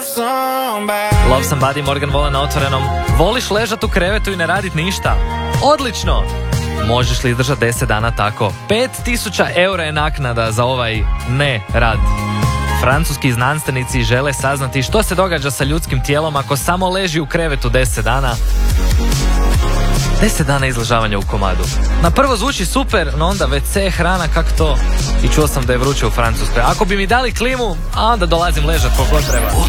Love Somebody, Morgan Wallen na Otvorenom. Voliš ležat u krevetu i ne radit ništa? Odlično! Možeš li izdržati 10 dana tako? 5000 eura je naknada za ovaj ne rad. Francuski znanstvenici žele saznati što se događa sa ljudskim tijelom ako samo leži u krevetu 10 dana. 10 dana izležavanja u komadu. Na prvo zvuči super, no onda WC, hrana, kak to? I čuo sam da je vruće u Francuskoj. Ako bi mi dali klimu, a onda dolazim ležat koliko treba.